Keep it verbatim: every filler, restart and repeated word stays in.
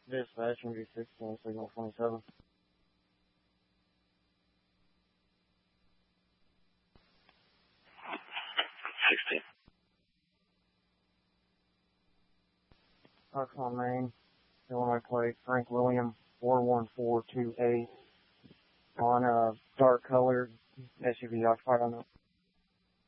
Dispatch, M V sixteen, signal twenty-seven. sixteen. Oxon Main, Illinois plate, Frank William, four one four two eight, on a dark colored S U V occupied on the